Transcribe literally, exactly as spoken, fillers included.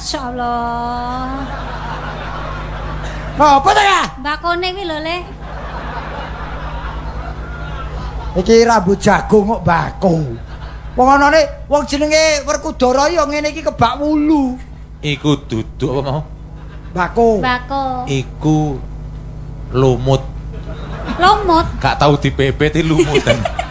Masyaallah. Apa to ya? Bakone kuwi lho, Le. Iki rambut jagung kok bako. Wong anane wong jenenge Werkudara ya ngene iki kebak wulu. Iku duduk apa mau? Bako. Bako. Iku lumut. Lumut. Gak tau dipepeti lumutan.